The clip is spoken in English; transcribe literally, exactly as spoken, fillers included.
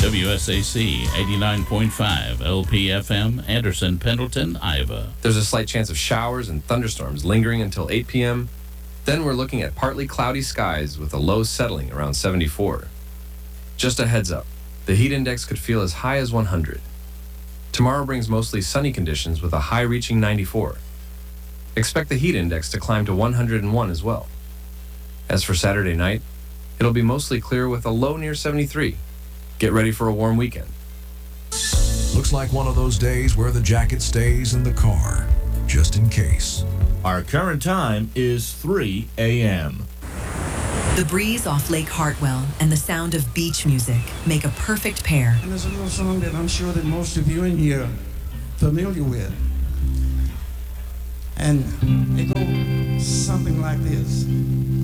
W S A C eighty-nine point five L P F M, Anderson, Pendleton, Iowa. There's a slight chance of showers and thunderstorms lingering until eight p.m. Then we're looking at partly cloudy skies with a low settling around seventy-four. Just a heads up, the heat index could feel as high as one hundred. Tomorrow brings mostly sunny conditions with a high reaching ninety-four. Expect the heat index to climb to one hundred one as well. As for Saturday night, it'll be mostly clear with a low near seventy-three. Get ready for a warm weekend. Looks like one of those days where the jacket stays in the car, just in case. Our current time is three a.m. The breeze off Lake Hartwell and the sound of beach music make a perfect pair. And there's a little song that I'm sure that most of you in here are familiar with. And it goes something like this.